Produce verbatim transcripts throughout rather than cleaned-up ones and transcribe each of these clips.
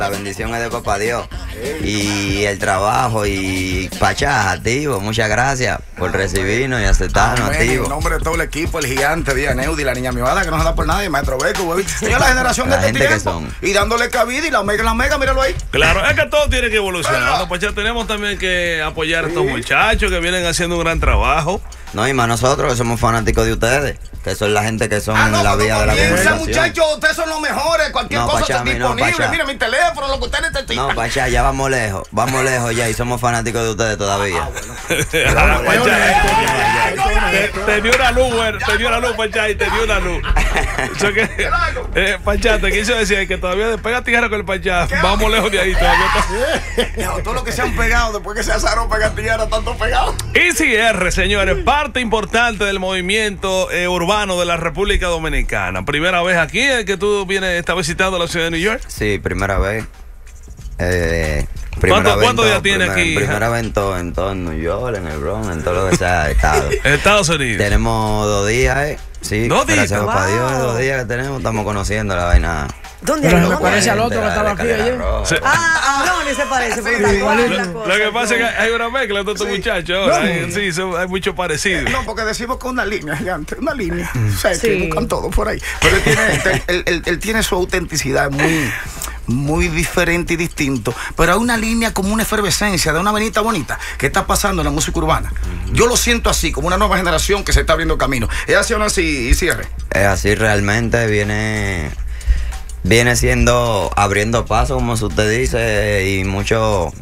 La bendición es de papá Dios. Y el trabajo y Pachá, activo. Muchas gracias por recibirnos y aceptarnos, Amén. activo. En nombre de todo el equipo, el gigante, Día Neudi, la niña mimada que no se da por nadie, maestro Beco, güey. Señor, la generación La de este gente que tiempo. son. Y dándole cabida y la mega, la mega, míralo ahí. Claro, es que todo tiene que evolucionar. ¿No, Pachá? Tenemos también que apoyar a estos muchachos que vienen haciendo un gran trabajo. No, y más nosotros que somos fanáticos de ustedes, que son la gente que son Ah, no, la pero vía de la comienza, comunicación. muchachos, ustedes son los mejores. Cualquier No, cosa Pachá, está mi, no, disponible. Pachá. Mira mi teléfono, lo que ustedes necesitan. No, Pachá, ya vamos lejos, vamos lejos ya y somos fanáticos de ustedes todavía. Ah, Pachá, te, te dio una luz, güey, te dio una luz, Pachá, y te dio una luz. Eso que, eh, Pachá, te quiso decir que todavía despega tijera con el Pachá. Vamos lejos de ahí todavía. No, todo lo que se han pegado después que se asaron pegar tijera, tanto pegado. I C R, señores, parte importante del movimiento eh, urbano de la República Dominicana. Primera vez aquí eh, que tú vienes, estás visitando la ciudad de New York. Sí, primera vez. Eh, primera ¿Cuánto- vez cuánto en ya todo, tiene primer- aquí? Primera vez en todo, en todo en New York, en el Bronx, en todo lo que sea estado. Estados Unidos. Tenemos dos días, ¿eh? Sí, ¿Dos días? gracias a Dios, Wow. dos días que tenemos, estamos conociendo la vaina. ¿Dónde Pero hay? no me ¿Dónde parece hay? al otro que estaba aquí ayer. Sí. Ah, no, ni se parece. Pero Sí, igualito. igualito. Lo que pasa es que hay una mezcla de estos Sí. muchachos ahora. Hay, sí, son- hay mucho parecido. No, porque decimos que una línea gigante, una línea. O sea, Sí. que buscan todo por ahí. Pero él tiene, él, él- él- él tiene su autenticidad muy, muy diferente y distinto. Pero hay una línea como una efervescencia de una venita bonita que está pasando en la música urbana. Yo lo siento así, como una nueva generación que se está abriendo camino. ¿Es así o no así, y cierre? Es así realmente, viene viene siendo abriendo paso, como usted dice, y mucho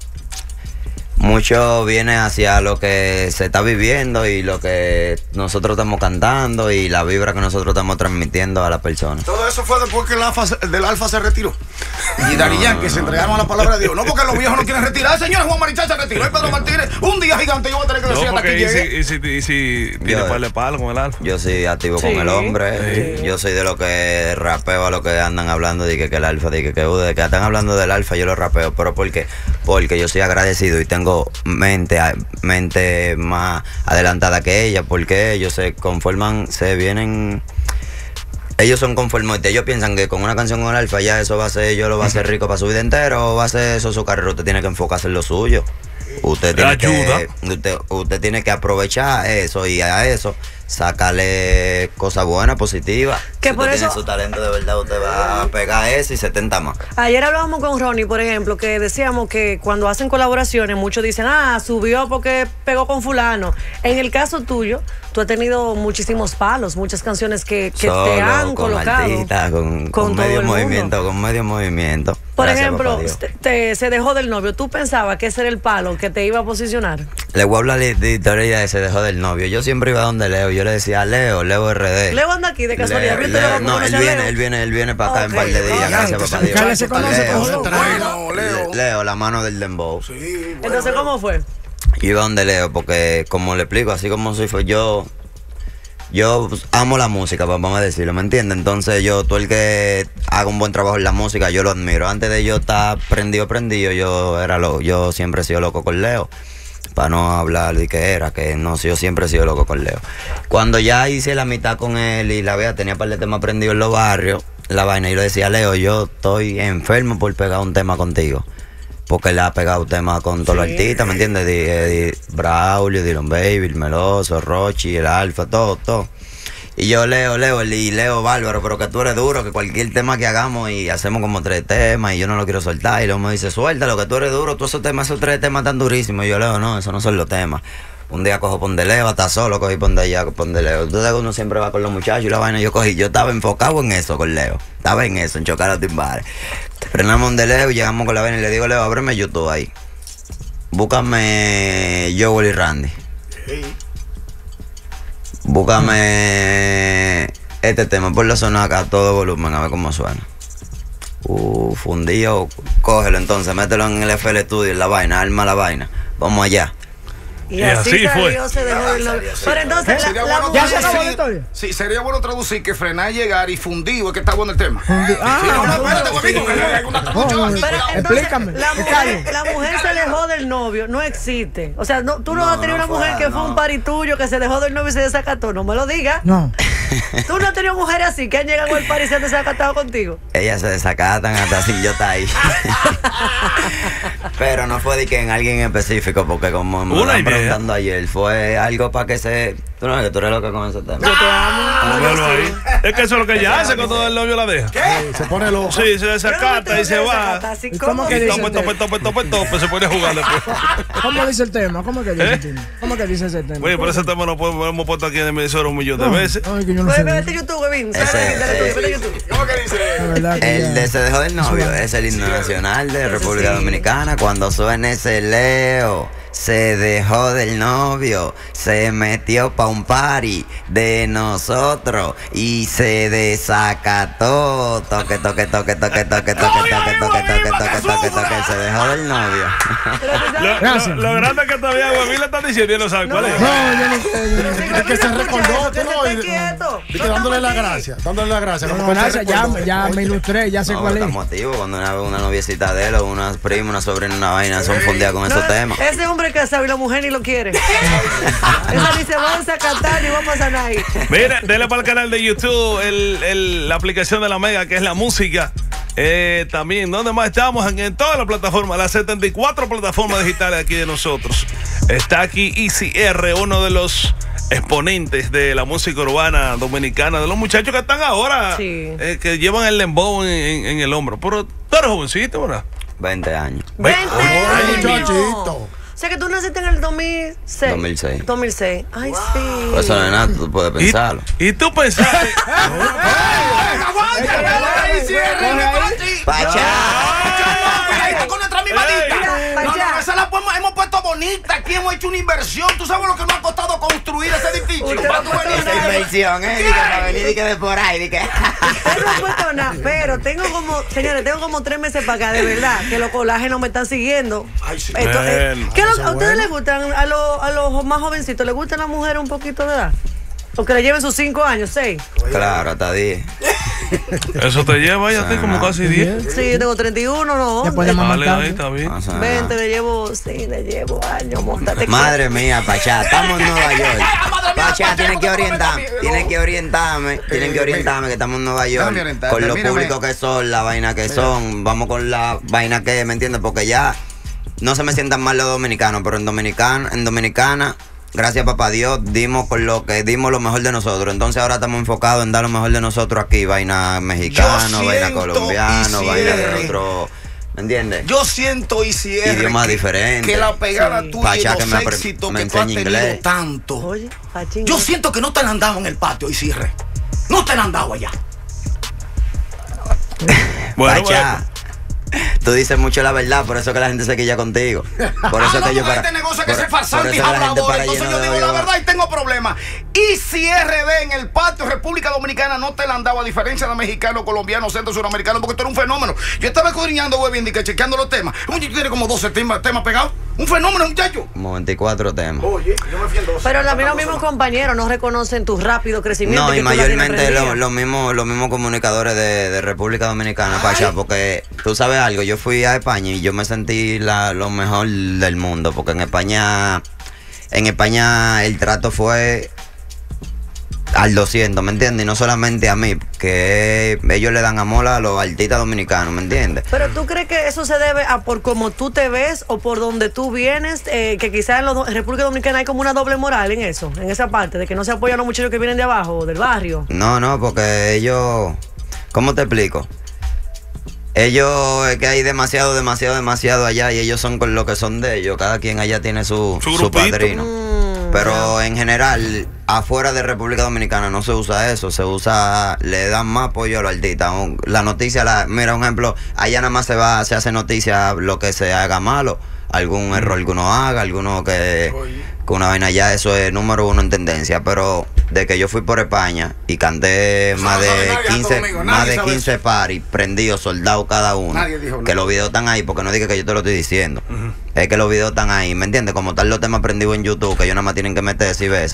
mucho viene hacia lo que se está viviendo y lo que nosotros estamos cantando y la vibra que nosotros estamos transmitiendo a las personas. Todo eso fue después que el alfa, se- del Alfa se retiró. Y Daddy Yankee se entregaron a la palabra de Dios. No porque los viejos no quieren retirar. Señor Juan Marichal se retiró. Y Pedro Martínez, un día gigante, yo voy a tener que decir No, hasta aquí porque y si, llegué. y si, y si tiene Yo- par de palo con el alfa. Yo soy activo Sí. con el hombre. Sí. Yo soy de lo que rapeo a lo que andan hablando de que, que el alfa, de que, que, uh, de que están hablando del alfa, yo lo rapeo. ¿Pero por qué? Porque yo soy agradecido y tengo mente, mente más adelantada que ella. Porque ellos se conforman, se vienen. Ellos son conformistas. Ellos piensan que con una canción con el alfa ya eso va a ser, yo lo va a hacer rico para su vida entera o va a ser eso su carrera. Usted tiene que enfocarse en lo suyo. Usted tiene, Ayuda. que, usted, usted tiene que aprovechar eso y a eso sacarle cosas buenas, positivas. Que si por usted eso- tiene su talento de verdad, usted va a pegar eso y setenta más. Ayer hablábamos con Ronnie, por ejemplo, que decíamos que cuando hacen colaboraciones, muchos dicen, ah, subió porque pegó con fulano. En el caso tuyo, tú has tenido muchísimos palos, muchas canciones que, que Solo, te han con colocado. artistas, con, con con todo medio el mundo. movimiento, con medio movimiento. Por Gracias, ejemplo, papá Dios. te, te- se dejó del novio. ¿Tú pensabas que ese era el palo que te iba a posicionar? Le voy a hablar de de historia de se dejó del novio. Yo siempre iba donde Leo. Yo le decía, Leo, Leo R D. Leo anda aquí de casualidad. Leo, ¿Viste Leo, lo que no, él conoce a viene, Leo? él viene, él viene para acá en Ok. un par de días. Ah, Gracias, antes, papá Dios. muchachos, se conoce Leo, con los Bueno, Leo. Leo, la mano del dembow. Sí, bueno, Entonces, Leo. ¿cómo fue? Yo iba donde Leo porque, como le explico, así como soy, fue yo, yo pues, amo la música, pues, vamos a decirlo, ¿me entiendes? Entonces yo, todo el que haga un buen trabajo en la música, yo lo admiro. Antes de yo estar prendido, prendido, yo era loco, yo siempre he sido loco con Leo. Para no hablar de que era, que no, yo siempre he sido loco con Leo. Cuando ya hice la mitad con él y la vea, tenía un par de temas prendidos en los barrios, la vaina, y le decía, Leo, yo estoy enfermo por pegar un tema contigo. Porque él ha pegado temas con todos los artistas, ¿me entiendes? Di- eh, di- Braulio, Dylan Baby, el Meloso, Rochi, el Alfa, todo, todo. Y yo leo, leo, y leo, bárbaro, pero que tú eres duro, que cualquier tema que hagamos y hacemos como tres temas y yo no lo quiero soltar. Y luego me dice, suéltalo, que tú eres duro, tú esos temas, esos tres temas tan durísimos. Y yo leo, no, esos no son los temas. Un día cojo pon de Leo, hasta solo cogí pon de allá, pon de Leo. Entonces uno siempre va con los muchachos y la vaina yo cogí. Yo estaba enfocado en eso con Leo. Estaba en eso, en chocar los timbales. Frenamos un de Leo y llegamos con la vaina y le digo, Leo, ábreme YouTube ahí. Búscame Joel y Randy. Búscame este tema, ponlo a sonar acá a todo volumen, a ver cómo suena. Uh, fundido, cógelo entonces, mételo en el F L Studio, en la vaina, arma la vaina. Vamos allá. Y, Y así, así fue. salió, se dejó del novio. Pero entonces, la, Sería la bueno ¿Ya se mujer- acabó la traducir, historia? sí, sería bueno traducir que frenar, llegar y fundido es que está bueno el tema. Ah, Sí, no, no, espérate, sí. huevito, que hay una traducción Oh, aquí, Pero cuidado. entonces, Explícame, la explícame. mujer, la mujer se dejó del novio, no existe. O sea, no, tú no, No, has tenido no una mujer fue, que fue no. un party tuyo que se dejó del novio y se desacató, no me lo digas. No. ¿Tú no has tenido mujeres así que han llegado al par y se han desacatado contigo? Ellas se desacatan hasta sin yo estar ahí. Pero no fue de que en alguien en específico, porque como me Una estaban idea. preguntando ayer, fue algo para que se... Tú no ves que tú eres loca con ese tema. Yo te amo. Ah, bueno, ahí. Es que eso es lo que ella hace cuando el novio la deja. ¿Qué? Se pone loco. Sí, se desacata y se va. Así ¿Y cómo como que Y dice tope, el tope, tema? tope, tope, tope, se pone a jugar después. ¿Cómo dice el tema? ¿Cómo que dice ¿Eh? el tema? ¿Cómo que dice ese tema? Oye, por ese tema no podemos, lo hemos puesto aquí en el emisor un millón de veces. Ay, que yo no Pues sé. vete a YouTube, Vin. Ese, Vete a eh, YouTube. ¿Cómo que dice? La verdad que El ya- de Se dejó del novio es el himno nacional de República sí. Dominicana. Cuando suena ese Leo, se dejó del novio, se metió pa' un party de nosotros y se desacató. Toque, toque, toque, toque, toque, toque, toque, toque, toque, toque, toque, toque, toque, se dejó del novio. Lo, Gracias. lo, lo grande es que todavía Huevín le está diciendo y no sabe cuál es. No, yo no sé. yo no sé. Es que se recordó, que tú no, se y- esté quieto. Y que dándole la gracia, dándole la gracia. como No, que se gracias, ya, recordó. ya me ilustré, ya sé No, cuál está es. motivo cuando una, una noviecita de él o una prima, una sobrina, una vaina son fundidas con esos No, temas. Ese hombre casado y la mujer ni lo quiere. Esa dice, vamos a cantar y vamos a sanar ahí. Mira, dele para el canal de YouTube el, el- la aplicación de la Mega, que es la música. Eh, también, ¿dónde más estamos? En, en todas las plataformas, las setenta y cuatro plataformas digitales aquí de nosotros. Está aquí Easy R, uno de los exponentes de la música urbana dominicana, de los muchachos que están ahora, Sí. eh, que llevan el dembow en, en- en el hombro. Pero tú eres jovencito, ¿verdad? veinte años. Vente, Ay, años. muchachito. O sea que tú naciste en el dos mil seis. dos mil seis. dos mil seis. Ay, sí. Por eso no es nada, tú puedes Y, pensarlo. y tú pensaste. Pachá. Cuidadito con nuestra mimadita. Ey. No, no, esa la podemos- hemos puesto bonita. Aquí hemos hecho una inversión. ¿Tú sabes lo que nos ha costado construir ese edificio? Usted Pa' no tú puede venir. Esa inversión, ¿eh? Dice para venir y que de por ahí, di que... Yo no he puesto nada, pero tengo como, señores, tengo como tres meses para acá, de verdad, que los colágenos me están siguiendo. Ay, sí. Esto, eh, Bueno. ¿qué lo- ¿A ustedes les gustan, a, los- a los más jovencitos, les gustan las mujeres un poquito de edad? O que le lleven sus cinco años, seis. Claro, hasta diez. Eso te lleva ya a ti como casi diez. Sí, yo tengo treinta y uno, no. Después de eh, mamá. Vale, ahí está bien. O sea, veinte, le llevo, sí, le llevo años, montate. Madre mía, Pachá, estamos en Nueva York. Pachá, tienen que orientarme, tienen que orientarme, tienen que orientarme que estamos en Nueva York. Déjame orientarte, Con lo mírame. público que son, la vaina que son, vamos con la vaina que, ¿me entiendes? Porque ya no se me sientan mal los dominicanos, pero en Dominicana, en Dominicana, gracias papá Dios, dimos con lo que dimos lo mejor de nosotros. Entonces ahora estamos enfocados en dar lo mejor de nosotros aquí, vaina mexicano, Yo vaina siento colombiano, y vaina de cierre. otro, ¿me entiendes? Yo siento y si es Idiomas que, diferentes. que la pegada Sí. tuya Pachá, y que los me apre- éxitos me que tú has enseña tenido inglés. tanto. Oye, Pachín. Yo siento que no te la han dado en el patio, Isirre. No te la han dado allá. Bueno, Pachá, tú dices mucho la verdad, por eso que la gente se quilla contigo. Por eso ah, no, que yo porque para. este negocio que por- se farsante por y eso la gente hablador. para Entonces lleno yo de digo la odio. verdad y tengo problemas. Y si R D en el patio República Dominicana no te la han dado, a diferencia de mexicano, colombiano, centro suramericano, porque tú eres un fenómeno. Yo estaba escudriñando, güey, bien, chequeando los temas. Un muchacho tiene como doce temas, temas pegados. Un fenómeno, muchacho. Como veinticuatro temas. Oye, yo me fui en doce. Pero también los mismos compañeros no reconocen tu rápido crecimiento. No, que y tú la tienes mayormente prendida. lo- los mismos los mismos comunicadores de, de República Dominicana, Pachá, porque tú sabes algo, yo fui a España y yo me sentí la, lo mejor del mundo, porque en España, en España el trato fue al doscientos, ¿me entiendes? Y no solamente a mí, que ellos le dan amor a los artistas dominicanos, ¿me entiendes? Pero tú crees que eso se debe a por cómo tú te ves o por donde tú vienes, eh, que quizás en, los do- en República Dominicana hay como una doble moral en eso, en esa parte, de que no se apoyan a los muchachos que vienen de abajo, del barrio. No, no, porque ellos, ¿cómo te explico? Ellos, es que hay demasiado, demasiado, demasiado allá y ellos son con lo que son de ellos. Cada quien allá tiene su, Su su grupito. padrino. Mm, Pero en general, afuera de República Dominicana no se usa eso. Se usa, le dan más apoyo a los artistas. Un- La noticia, la, mira, un ejemplo, allá nada más se va, se hace noticia lo que se haga malo. Algún error que uno haga, alguno que, que una vaina ya, eso es número uno en tendencia. Pero de que yo fui por España y canté Eso más no de sabe nadie, quince, Santo Domingo, más nadie de sabe quince paris prendidos, soldados cada uno. Nadie dijo nada. Que los videos están ahí, porque no diga que yo te lo estoy diciendo. Es que los videos están ahí, ¿me entiendes? Como están los temas prendidos en YouTube, que ellos nada más tienen que meter seis veces.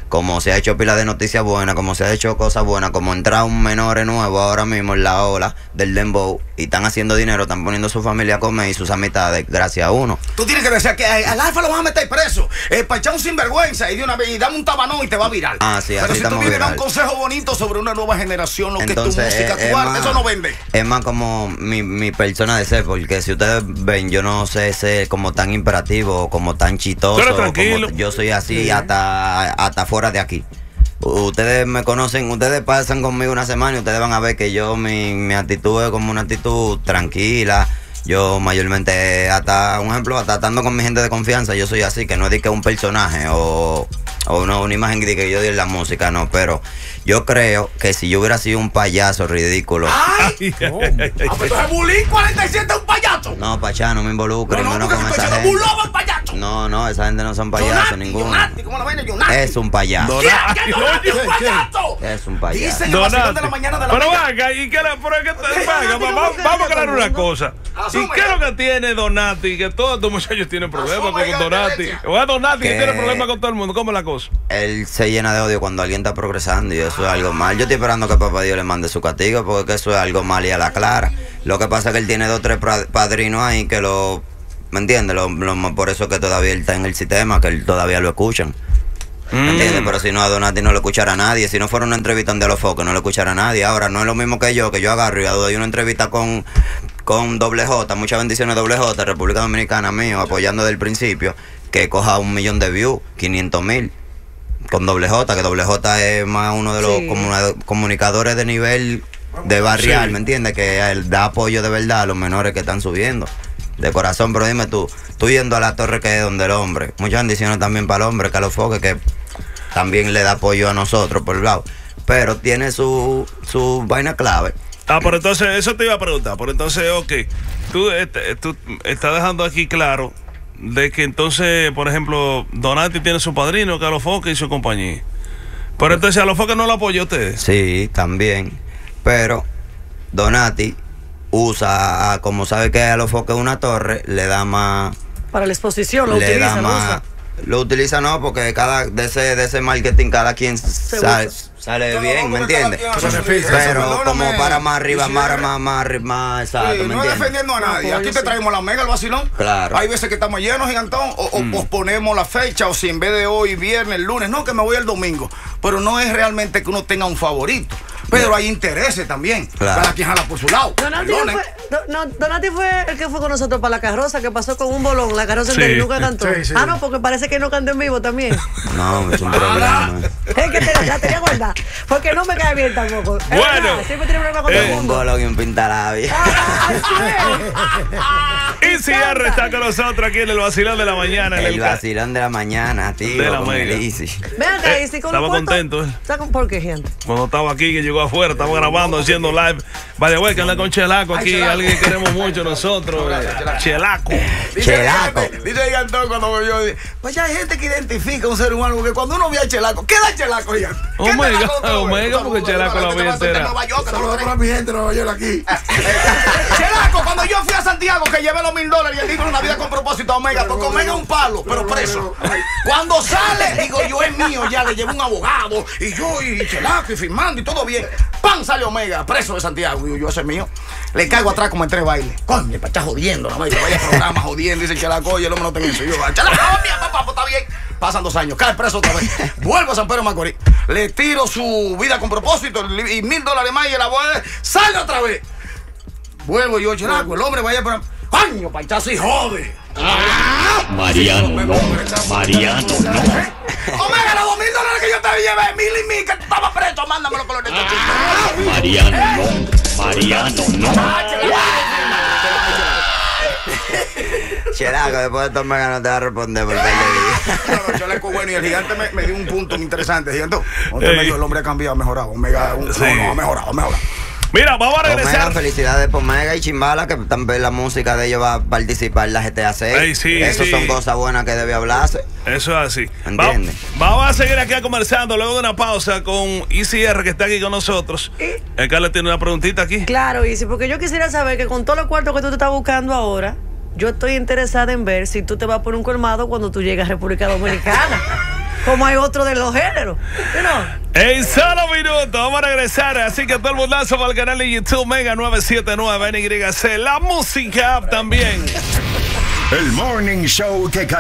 como se ha hecho pila de noticias buenas, como se ha hecho cosas buenas, como entra un menor nuevo ahora mismo en la ola del dembow y están haciendo dinero, están poniendo a su familia a comer y sus amistades gracias a uno. Tú tienes que decir que al Alfa lo van a meter preso, eh, para echar un sinvergüenza y de una vez y dame un tabanón y te va a virar. Ah, sí, pero así si tú estamos vienes a dar un viral. consejo bonito sobre una nueva generación, lo Entonces, que es tu música es actual, más- eso no vende. Es más como mi, mi persona de ser, porque si ustedes ven, yo no sé ser como tan imperativo, como tan chistoso. Tú eres como- tranquilo. yo soy así hasta, hasta fuera de aquí. Ustedes me conocen, ustedes pasan conmigo una semana y ustedes van a ver que yo, mi, mi actitud es como una actitud tranquila. Yo mayormente, hasta un ejemplo, hasta estando con mi gente de confianza, yo soy así, que no es de que un personaje o, o una, una imagen de que yo di en la música, no, pero yo creo que si yo hubiera sido un payaso ridículo, ¡Ay! Ah, pues entonces Bulín cuarenta y siete es un payaso. no, Pachá, no me involucre, No, no, menos porque con se esa puede gente. Bulón es payaso. No, no, esa gente no son payasos, Jonati, ninguno. Jonati, ¿cómo la vaina? Jonati. Es un payaso. Don- ¿Quién? Donati, ¿Quién Jonati es un oye, payaso? Es un payaso. Dicen el vacilón de Donati. la mañana de la Pero mañana. venga, ¿y qué le, pero es que te- venga, Donati, vamos, ¿cómo que vamos a le aclarar una mundo? cosa. ¿Y Asume. qué es lo que tiene Donati? Que todos tus muchachos tienen problemas Asume, con hija de Donati. leche. O es Donati que Que- tiene problemas con todo el mundo. ¿Cómo es la cosa? Él se llena de odio cuando alguien está progresando y eso es algo mal. Yo estoy esperando que Papá Dios le mande su castigo porque eso es algo mal y a la clara. Lo que pasa es que él tiene dos o tres pra- padrinos ahí que lo... ¿Me entiendes? Lo, lo- por eso que todavía él está en el sistema, que él todavía lo escuchan. ¿Me entiendes? Pero si no, a Donati no lo escuchará nadie. Si no fuera una entrevista de los focos, no lo escuchará nadie. Ahora, no es lo mismo que yo, que yo agarro y doy una entrevista con, con doble J, muchas bendiciones doble J, República Dominicana mío, apoyando desde el principio, que coja un millón de views, quinientos mil. Con doble J, que doble J es más uno de los Sí. comuna- comunicadores de nivel de barrial, Sí. ¿me entiendes? Que él da apoyo de verdad a los menores que están subiendo. De corazón, pero dime tú, tú yendo a la torre que es donde el hombre, muchas bendiciones también para el hombre, que a los foques, que también le da apoyo a nosotros por el lado. Pero tiene su, su vaina clave. Ah, pero entonces, eso te iba a preguntar. Por entonces, ok, tú, este, tú estás dejando aquí claro de que entonces, por ejemplo, Donati tiene su padrino, Carlos Foque y su compañía. Pero entonces a los Foques no lo apoyó a ustedes. Sí, también. Pero Donati usa, a- como sabe que a los foques es una torre, le da más... Para la exposición, lo le utiliza, da lo más... usa. Lo utiliza no, porque cada de ese, de ese marketing cada quien sale, usa. sale No, no, bien, ¿me porque cada entiendes? quien hace su beneficio. Pero Eso, como perdóname, para más arriba, más, Isidro. más, más, más, más exacto, Sí, ¿me no entiendes? defendiendo a nadie. No, Aquí yo te sí. traemos la mega, el vacilón. Claro. Hay veces que estamos llenos, gigantón, o, o posponemos la fecha, o si en vez de hoy, viernes, lunes, no, que me voy el domingo. Pero no es realmente que uno tenga un favorito. Pero hay intereses también. Claro. Cada quien jala por su lado. Donati, no Perdonen. fue, Do- no, Donati fue el que fue con nosotros para la carroza, que pasó con un bolón, la carroza Sí. entera y nunca cantó. Sí, sí. Ah, no, porque parece que no cantó en vivo también. No, es un problema. Es que te, la tenía guardada. Porque no me cae bien tampoco. Es Bueno. verdad, siempre tiene problema con todo el Eh, Un mundo. bolo y un pintalabio. Y si R está con nosotros aquí en el vacilón de la mañana. En El el vacilón de la mañana, tío. De la con mega. el Easy. Ven acá, Eh, y si con estaba los cuartos- contento, ¿eh? ¿Sabes con- ¿Por qué, gente? Cuando estaba aquí, que llegó afuera, estamos grabando, haciendo live. Vaya, güey, que anda con Chelaco Ay, aquí, Chelaco. alguien que queremos mucho nosotros. eh, Chelaco. Dice Chelaco. Dice, dice Gigantón cuando yo dice, pues ya hay gente que identifica a un ser humano, porque cuando uno ve a Chelaco, ¿qué da Chelaco, Gigante? ¿Qué Omega, Chelaco tú ves? Omega, porque Chelaco la vida entera. Saludos para mi gente de Nueva York aquí. Ah, Chelaco, cuando yo fui a Santiago, que llevé los mil dólares y el libro Una vida con propósito a Omega, porque Omega es un palo, pero preso. Cuando sale, digo yo, es mío, ya le llevo un abogado, y yo, y Chelaco, y firmando, y todo bien. ¡Pam! Sale Omega, preso de Santiago. Digo yo, ese es mío. Le caigo atrás como en tres bailes. Coño, para estar jodiendo, la vaya, vaya programa jodiendo, dice Chelaco, oye, el hombre no tiene eso. Y yo, Chelaco, mía, papá, pues está bien. Pasan dos años, cae preso otra vez. Vuelvo a San Pedro de Macorís. Le tiro su vida con propósito y mil dólares más y el abogado sale otra vez. Vuelvo yo, Chelaco, el hombre vaya para. ¡Coño, pachazo y jode! Mariano, no. Mariano, no. Omega, los dos mil dólares que yo te llevé, mil y mil, que tú estabas preso, mándamelo con los de Mariano, no. Mariano, no. Chelaco, después de estos megas no te va a responder por tal de vida. No, no, Chelaco, bueno, y el gigante me, me dio un punto interesante. Gigante, usted me dijo, el hombre ha cambiado, ha mejorado. Omega, un, Sí. no, no, ha mejorado, ha mejorado. Mira, vamos a Omega, regresar. felicidades por Omega y Chimbala, que también la música de ellos va a participar en la G T A seis. Ey, sí, Eso sí. son cosas buenas que debe hablarse. Eso es así. Entiende. Va- vamos a seguir aquí conversando luego de una pausa con I C R, que está aquí con nosotros. El Carlos tiene una preguntita aquí. Claro, Isi, porque yo quisiera saber que con todos los cuartos que tú te estás buscando ahora, yo estoy interesada en ver si tú te vas por un colmado cuando tú llegas a República Dominicana. como hay otro de los géneros. ¿Sí, no? En solo minutos vamos a regresar, así que todo el mundazo para el canal de YouTube Mega nueve siete nueve N Y C, la música app también. El Morning Show que